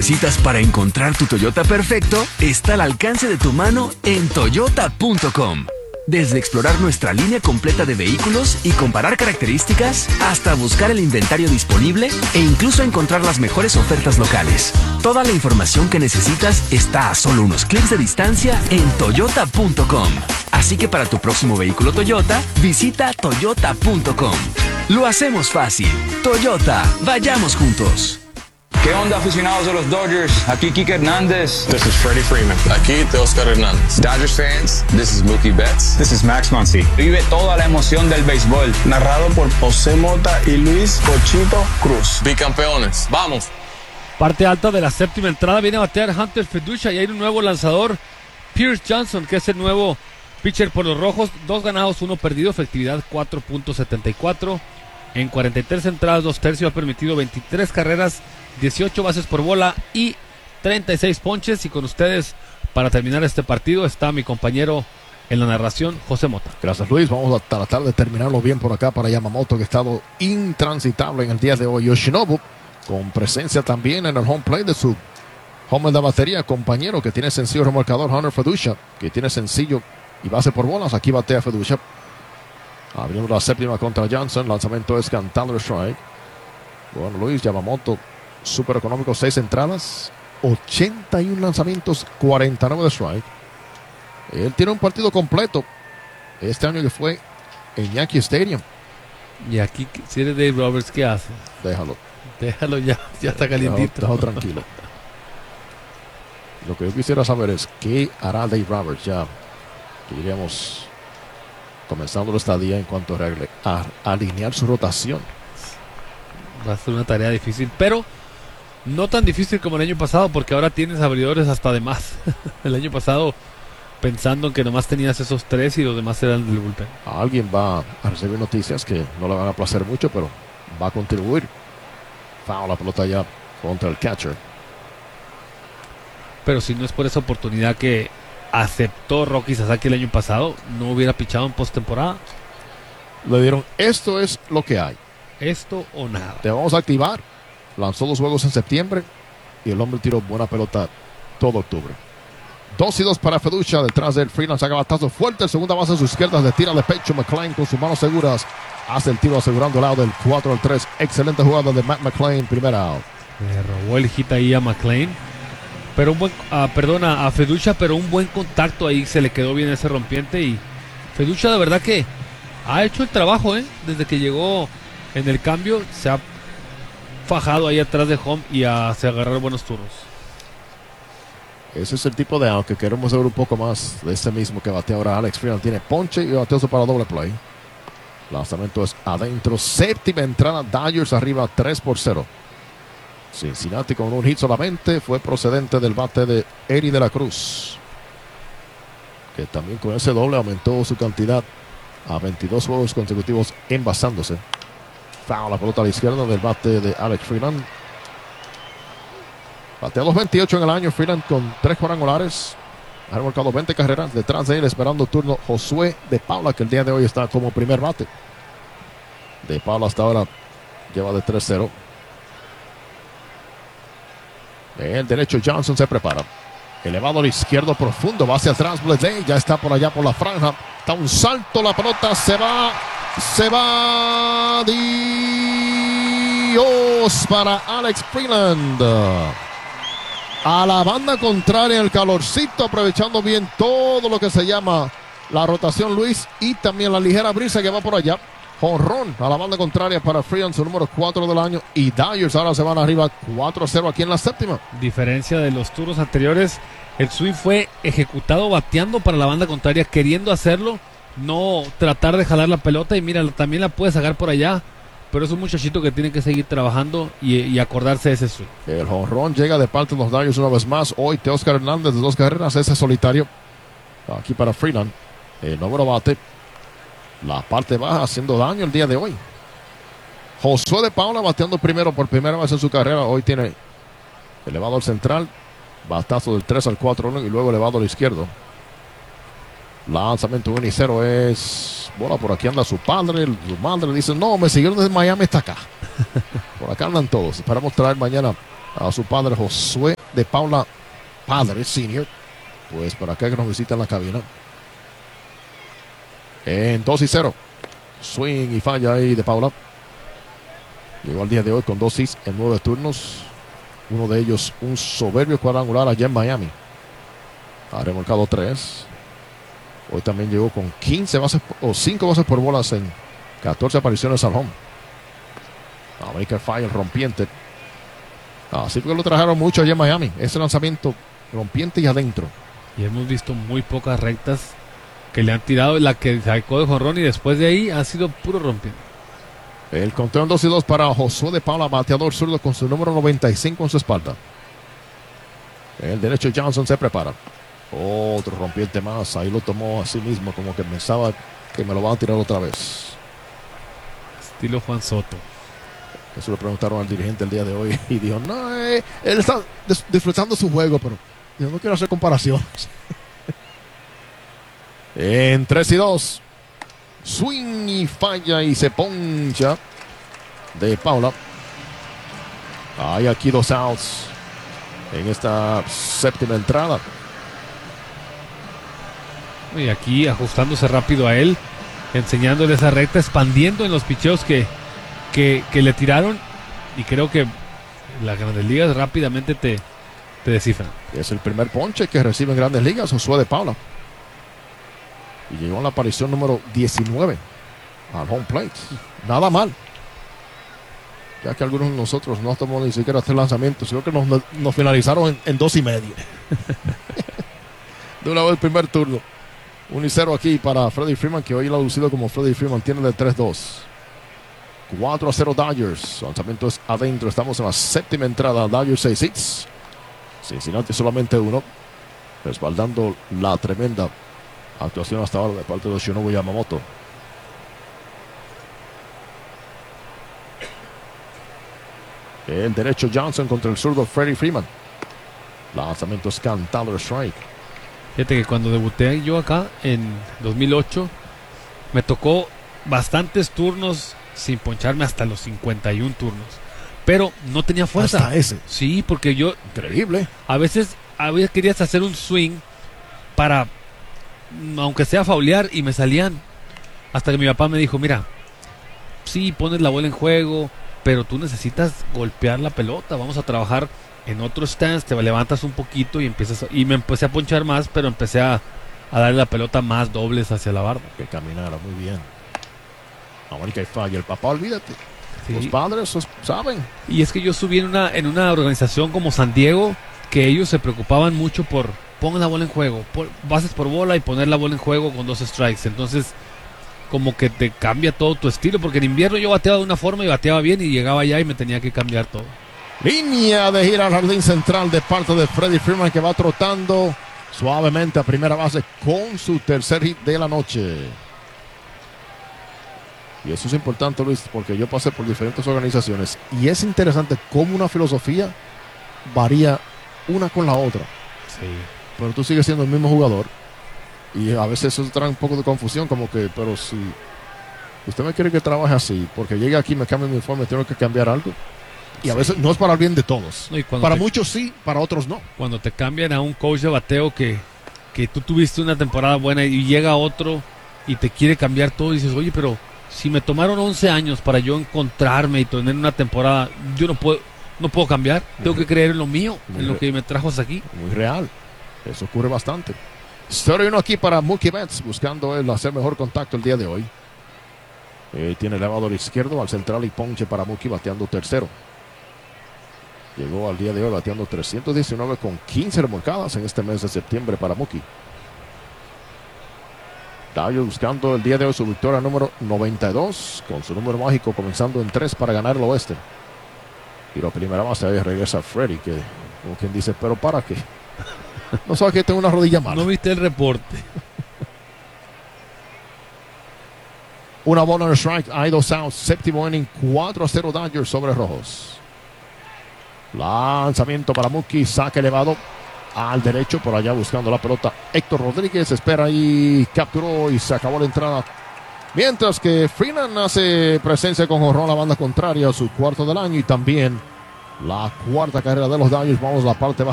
necesitas para encontrar tu Toyota perfecto está al alcance de tu mano en toyota.com. Desde explorar nuestra línea completa de vehículos y comparar características, hasta buscar el inventario disponible e incluso encontrar las mejores ofertas locales. Toda la información que necesitas está a solo unos clics de distancia en toyota.com. Así que para tu próximo vehículo Toyota, visita toyota.com. Lo hacemos fácil. Toyota, vayamos juntos. ¿Qué onda, aficionados de los Dodgers? Aquí Kike Hernández. This is Freddie Freeman. Aquí Teoscar Hernández. Dodgers fans, this is Mookie Betts. This is Max Muncy. Vive toda la emoción del béisbol. Narrado por José Mota y Luis Cochito Cruz. Bicampeones, ¡vamos! Parte alta de la séptima entrada viene a batear Hunter Feducha y hay un nuevo lanzador, Pierce Johnson, que es el nuevo pitcher por los rojos. 2 ganados, 1 perdido, efectividad 4.74. En 43 entradas, 2 tercios, ha permitido 23 carreras, 18 bases por bola y 36 ponches. Y con ustedes, para terminar este partido, está mi compañero en la narración, José Mota. Gracias, Luis. Vamos a tratar de terminarlo bien por acá para Yamamoto, que ha estado intransitable en el día de hoy. Yoshinobu, con presencia también en el home plate de su home de batería, compañero que tiene sencillo remolcador, Hunter Feducha, que tiene sencillo y base por bolas. Aquí batea Feducha. Abriendo la séptima contra Johnson. Lanzamiento es cantado de strike. Bueno, Luis, Yamamoto, súper económico, 6 entradas, 81 lanzamientos, 49 de strike. Él tiene un partido completo este año que fue en Yankee Stadium. Y aquí, si eres Dave Roberts, ¿qué hace? Déjalo ya está calientito. Déjalo tranquilo. Lo que yo quisiera saber es qué hará Dave Roberts ya, que diríamos, comenzando esta estadía en cuanto a alinear su rotación. Va a ser una tarea difícil, pero no tan difícil como el año pasado, porque ahora tienes abridores hasta de más. El año pasado, pensando que nomás tenías esos 3 y los demás eran del bullpen. Alguien va a recibir noticias que no le van a placer mucho, pero va a contribuir. Foul la pelota ya contra el catcher. Pero si no es por esa oportunidad que aceptó Rocky Sasaki el año pasado, no hubiera pichado en postemporada. Le dieron, esto es lo que hay. Esto o nada. Te vamos a activar. Lanzó 2 juegos en septiembre y el hombre tiró buena pelota todo octubre. 2-2 para Feducha. Detrás del Freeland saca batazo fuerte. El segunda base a su izquierda. Le tira de pecho McLean con sus manos seguras. Hace el tiro asegurando el lado del 4-3. Excelente jugada de Matt McLean. Primera out. Le robó el hit ahí a McLean. Pero un buen, a Feducha, pero un buen contacto ahí. Se le quedó bien ese rompiente. Y Feducha de verdad que ha hecho el trabajo, desde que llegó en el cambio. Se ha fajado ahí atrás de home y se agarrar buenos turnos. Ese es el tipo de out que queremos ver un poco más de este mismo que batea ahora Alex Freeland. Tiene ponche y bateo para doble play. Lanzamiento es adentro. Séptima entrada. Dodgers arriba 3-0. Cincinnati con un hit solamente fue procedente del bate de Eddie de la Cruz, que también con ese doble aumentó su cantidad a 22 juegos consecutivos envasándose. Foul la pelota a la izquierda del bate de Alex Freeland. Batea 2.28 en el año. Freeland con 3 cuadrangulares. Ha remolcado 20 carreras. Detrás de él, esperando turno, Josué de Paula, que el día de hoy está como primer bate. De Paula hasta ahora lleva de 3-0. El derecho Johnson se prepara. Elevado al izquierdo profundo. Va hacia atrás. Bledsoe ya está por allá por la franja. Da un salto. La pelota se va. Se va. Dios para Alex Freeland. A la banda contraria, el calorcito, aprovechando bien todo lo que se llama la rotación, Luis, y también la ligera brisa que va por allá. Jonrón a la banda contraria para Freeland, su número 4 del año. Y Dodgers ahora se van arriba 4-0 aquí en la séptima. Diferencia de los turnos anteriores, el swing fue ejecutado bateando para la banda contraria, queriendo hacerlo, no tratar de jalar la pelota. Y mira, también la puede sacar por allá, pero es un muchachito que tiene que seguir trabajando y acordarse de ese swing. El jonrón llega de parte de los Dodgers una vez más. Hoy Teoscar Hernández de 2 carreras, ese solitario aquí para Freeland. El número bate. La parte baja haciendo daño el día de hoy. Josué de Paula bateando primero por primera vez en su carrera. Hoy tiene elevado al central. Batazo del 3 al 4 y luego elevado al izquierdo. Lanzamiento 1-0 es bola. Por aquí anda su padre. Su madre dice: no, me siguieron desde Miami hasta acá. Por acá andan todos. Esperamos traer mañana a su padre Josué de Paula Padre Senior. Pues para acá que nos visita en la cabina. En 2-0. Swing y falla ahí de Paula. Llegó al día de hoy con 2 hits en 9 turnos. Uno de ellos un soberbio cuadrangular allá en Miami. Ha remolcado 3. Hoy también llegó con 15 bases o 5 bases por bolas en 14 apariciones al home. American Fire rompiente. Así que lo trajeron mucho allá en Miami. Ese lanzamiento rompiente y adentro. Y hemos visto muy pocas rectas que le han tirado. La que sacó de jonrón y después de ahí ha sido puro rompiente. El conteo en 2-2 para Josué de Paula, bateador zurdo con su número 95 en su espalda. El derecho Johnson se prepara. Otro rompiente más. Ahí lo tomó a sí mismo, como que pensaba que me lo van a tirar otra vez. Estilo Juan Soto. Eso le preguntaron al dirigente el día de hoy y dijo, no, él está disfrutando su juego, pero yo no quiero hacer comparaciones. En 3-2. Swing y falla y se poncha de Paula. Hay aquí 2 outs en esta séptima entrada. Y aquí ajustándose rápido a él, enseñándole esa recta, expandiendo en los picheos que le tiraron. Y creo que las Grandes Ligas rápidamente te descifran. Es el primer ponche que recibe en Grandes Ligas, Josué de Paula. Y llegó a la aparición número 19 al home plate. Nada mal. Ya que algunos de nosotros no tomamos ni siquiera 3 lanzamientos. Creo que nos finalizaron en 2.5. De una vez el primer turno. 1-0 aquí para Freddie Freeman, que hoy lo ha lucido como Freddie Freeman. Tiene de 3-2. 4-0 Dodgers. Lanzamiento es adentro. Estamos en la séptima entrada. Dodgers 6 hits. Cincinnati solamente 1. Respaldando la tremenda actuación hasta ahora de parte de Yoshinobu Yamamoto. El derecho Johnson contra el zurdo Freddie Freeman. Lanzamiento es cantado, strike. Fíjate que cuando debuté yo acá en 2008, me tocó bastantes turnos sin poncharme hasta los 51 turnos. Pero no tenía fuerza. Hasta ese. Sí, porque yo... Increíble. A veces querías hacer un swing para, aunque sea faulear, y me salían. Hasta que mi papá me dijo, mira, sí, pones la bola en juego, pero tú necesitas golpear la pelota. Vamos a trabajar en otro stance, te levantas un poquito y empiezas. Y me empecé a ponchar más, pero empecé a darle la pelota más dobles hacia la barda. Que caminara muy bien. América y falla. El papá, olvídate. Sí. Los padres saben. Y es que yo subí en una organización como San Diego, que ellos se preocupaban mucho por pon la bola en juego, bases por bola y poner la bola en juego con 2 strikes. Entonces, como que te cambia todo tu estilo, porque en invierno yo bateaba de una forma y bateaba bien, y llegaba allá y me tenía que cambiar todo. Línea de gira al jardín central de parte de Freddie Freeman, que va trotando suavemente a primera base con su tercer hit de la noche. Y eso es importante, Luis, porque yo pasé por diferentes organizaciones y es interesante cómo una filosofía varía una con la otra. Sí. Pero tú sigues siendo el mismo jugador y a veces eso trae un poco de confusión, como que, pero si usted me quiere que trabaje así, porque llegue aquí, me cambie mi informe, tengo que cambiar algo. Y a veces no es para el bien de todos. No, para muchos sí, para otros no. Cuando te cambian a un coach de bateo que tú tuviste una temporada buena y llega otro y te quiere cambiar todo, y dices, oye, pero si me tomaron 11 años para yo encontrarme y tener una temporada, yo no puedo cambiar. Tengo que creer en lo mío, en lo que me trajo hasta aquí. Muy real. Eso ocurre bastante. 0-1 aquí para Mookie Betts, buscando él hacer mejor contacto el día de hoy. Tiene elevador izquierdo al central y ponche para Mookie, bateando tercero. Llegó al día de hoy bateando 319 con 15 remolcadas en este mes de septiembre para Mookie. Dodgers buscando el día de hoy su victoria número 92, con su número mágico comenzando en 3 para ganar el oeste. Y la primera base ahí regresa Freddie, que como quien dice, pero ¿para qué? No sabes que tengo una rodilla mala. No viste el reporte. Una bola en el strike, hay 2 outs, séptimo inning, 4-0 Dodgers sobre Rojos. Lanzamiento para Mookie, saque elevado al derecho, por allá buscando la pelota. Héctor Rodríguez espera y capturó y se acabó la entrada. Mientras que Freeman hace presencia con jonrón a la banda contraria, su cuarto del año, y también La cuarta carrera de los Dodgers. Vamos a la parte baja.